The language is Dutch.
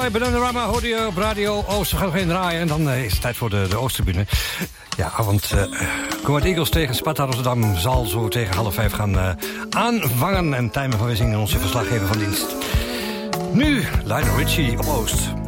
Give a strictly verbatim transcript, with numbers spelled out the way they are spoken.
Boy, Bananarama, hoorde je op Radio Oost. We gaan nog even draaien en dan uh, is het tijd voor de, de Oosttribune. Ja, want uh, Go Ahead Eagles tegen Sparta Rotterdam zal zo tegen half vijf gaan uh, aanvangen. En Tijmen van Wissing, onze verslaggever van dienst. Nu, Lionel Richie op Oost.